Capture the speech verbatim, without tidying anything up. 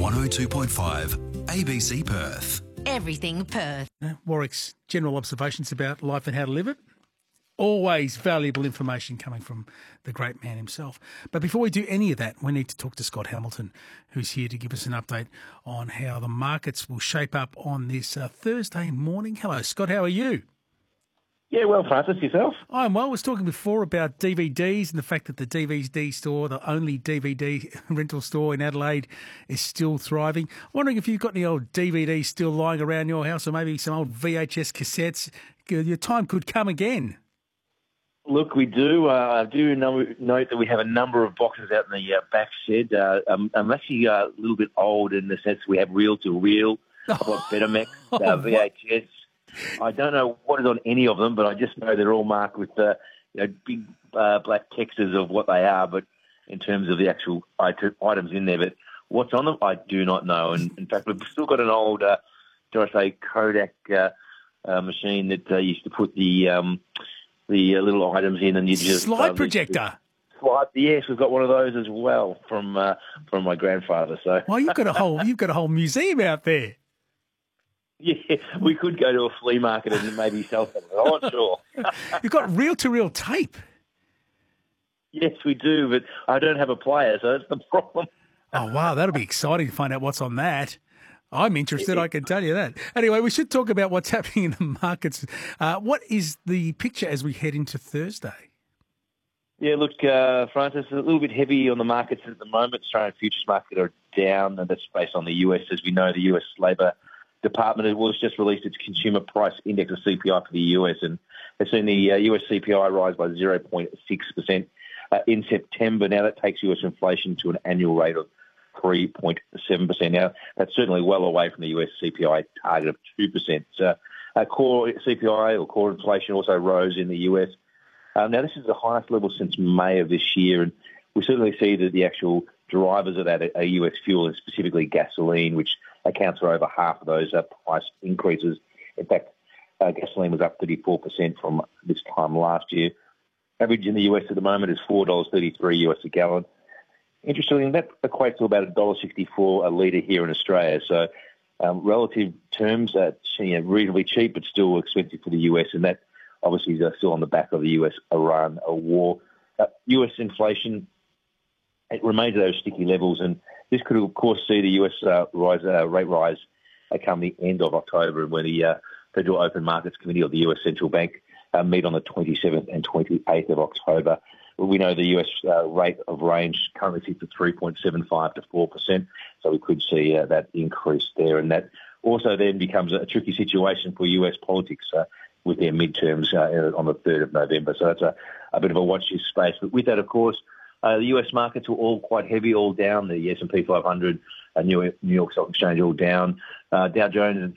one oh two point five A B C Perth. Everything Perth. Uh, Warwick's general observations about life and how to live it. Always valuable information coming from the great man himself. But before we do any of that, we need to talk to Scott Hamilton, who's here to give us an update on how the markets will shape up on this uh, Thursday morning. Hello, Scott. How are you? Yeah, well, Francis, yourself? I'm well. I was talking before about D V Ds and the fact that the D V D store, the only D V D rental store in Adelaide, is still thriving. I'm wondering if you've got any old D V Ds still lying around your house, or maybe some old V H S cassettes. Your time could come again. Look, we do. Uh, I do know, note that we have a number of boxes out in the uh, back shed. Uh, I'm, I'm actually uh, a little bit old in the sense we have reel-to-reel. I've got Betamax, uh, V H S. I don't know what is on any of them, but I just know they're all marked with uh, you know, big uh, black textures of what they are, but in terms of the actual items in there. But what's on them, I do not know. And in fact, we've still got an old, uh, dare I say, Kodak uh, uh, machine that uh, used to put the um, the uh, little items in, and you just slide uh, projector. Slide. Yes, we've got one of those as well from uh, from my grandfather. So, well, you've got a whole you've got a whole museum out there. Yeah, we could go to a flea market and maybe sell something. I'm not sure. You've got reel-to-reel tape. Yes, we do, but I don't have a player, so that's the problem. Oh, wow, that'll be exciting to find out what's on that. I'm interested, I can tell you that. Anyway, we should talk about what's happening in the markets. Uh, what is the picture as we head into Thursday? Yeah, look, uh, Francis, a little bit heavy on the markets at the moment. Australian futures market are down, and that's based on the U S. As we know, the U S Labor Department has just released its consumer price index, or C P I, for the U S, and it's seen the uh, U S C P I rise by zero point six percent uh, in September. Now that takes U S inflation to an annual rate of three point seven percent. Now that's certainly well away from the U S C P I target of two percent. So, uh, core C P I, or core inflation, also rose in the U S. Um, now this is the highest level since May of this year, and we certainly see that the actual drivers of that are U S fuel, and specifically gasoline, which accounts for over half of those uh, price increases. In fact, uh, gasoline was up thirty-four percent from this time last year. Average in the U S at the moment is four dollars thirty-three U S a gallon. Interestingly, that equates to about one dollar sixty-four a litre here in Australia. So, um, relative terms, uh, you know, reasonably cheap, but still expensive for the U S, and that obviously is uh, still on the back of the U S-Iran war. Uh, U S inflation, it remains at those sticky levels, and this could, of course, see the U S uh, rise, uh, rate rise uh, come the end of October, when the uh, Federal Open Markets Committee of the U S Central Bank uh, meet on the twenty-seventh and twenty-eighth of October. We know the U S uh, rate of range currently sits at three point seven five to four percent, so we could see uh, that increase there. And that also then becomes a tricky situation for U S politics uh, with their midterms uh, on the third of November. So that's a, a bit of a watch this space. But with that, of course, Uh, the U S markets were all quite heavy, all down. The S and P five hundred, uh, New, York, New York Stock Exchange all down. Uh, Dow Jones